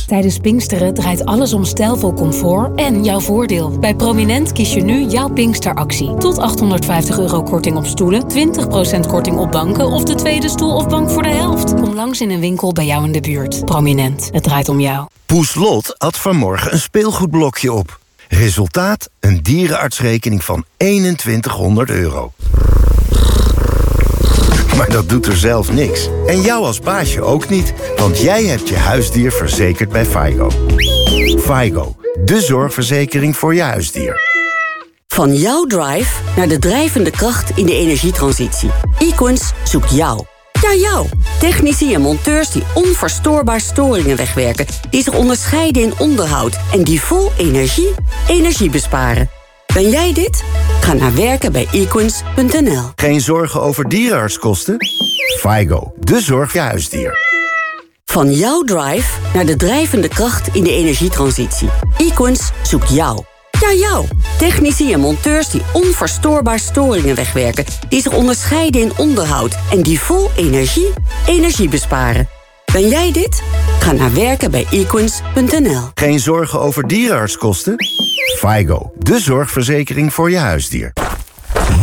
Tijdens Pinksteren draait alles om stijlvol comfort en jouw voordeel. Bij Prominent kies je nu jouw Pinksteractie. Tot €850 korting op stoelen, 20% korting op banken of de tweede stoel of bank voor de helft. Kom langs in een winkel bij jou in de buurt. Prominent, het draait om jou. Poes Lot at vanmorgen een speelgoedblokje op. Resultaat: een dierenartsrekening van €2100. Maar dat doet er zelf niks. En jou als baasje ook niet, want jij hebt je huisdier verzekerd bij FIGO. FIGO, de zorgverzekering voor je huisdier. Van jouw drive naar de drijvende kracht in de energietransitie. Equans zoekt jou. Ja, jou. Technici en monteurs die onverstoorbaar storingen wegwerken. Die zich onderscheiden in onderhoud. En die vol energie besparen. Ben jij dit? Ga naar werken bij Equans.nl. Geen zorgen over dierenartskosten? FIGO, de zorg voor je huisdier. Van jouw drive naar de drijvende kracht in de energietransitie. Equans zoekt jou. Ja, jou. Technici en monteurs die onverstoorbaar storingen wegwerken. Die zich onderscheiden in onderhoud. En die vol energie besparen. Ben jij dit? Ga naar werken bij Equans.nl. Geen zorgen over dierenartskosten? FIGO, de zorgverzekering voor je huisdier.